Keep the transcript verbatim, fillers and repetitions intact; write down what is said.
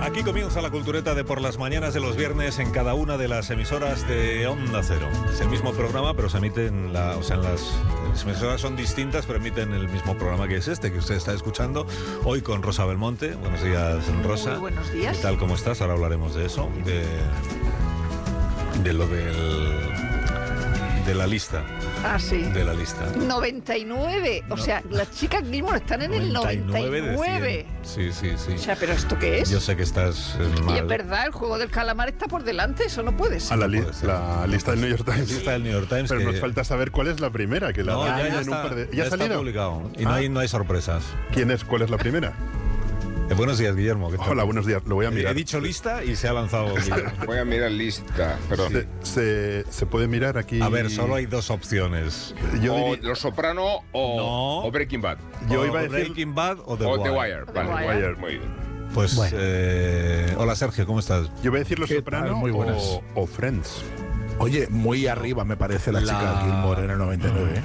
Aquí comienza la cultureta de por las mañanas de los viernes en cada una de las emisoras de Onda Cero. Es el mismo programa, pero se emite en la, o sea, en las, las emisoras son distintas, pero emiten el mismo programa que es este, que usted está escuchando hoy con Rosa Belmonte. Buenos días, Rosa. Muy buenos días. ¿Qué tal? ¿Cómo estás? Ahora hablaremos de eso, de, de lo del, de la lista. Ah, sí. De la lista. noventa y nueve. O No. sea, las chicas Gilmore están en el noventa y nueve. Sí, sí, sí. O sea, ¿pero esto qué es? Yo sé que estás eh, mal. Y es verdad, el juego del calamar está por delante, eso no puede A ser. la, li- puede ser. la lista del New York La Times. lista del New York Times. Pero que- nos falta saber cuál es la primera, que la No, dan ya, ya en un está, par de- ya ¿Ya ha está salido? publicado. Y no, Ah. hay, no hay sorpresas. ¿Quién es? ¿Cuál es la primera? Eh, buenos días, Guillermo. ¿qué tal? Hola, buenos días. Lo voy a He mirar. dicho lista y se ha lanzado Guillermo. Voy a mirar lista, perdón. Se, se, se puede mirar aquí. A ver, solo hay dos opciones. Yo, o diri- Los Soprano o, No. o Breaking Bad. yo O iba a decir. Breaking Bad o The o Wire. The Wire. The Vale, Wire. muy bien. Pues, Bueno. eh, hola Sergio, ¿cómo estás? Yo voy a decir Los ¿Qué Soprano tal? Muy buenas. o, o Friends. Oye, muy arriba me parece la, La- chica Gilmore en el noventa y nueve. ¿eh?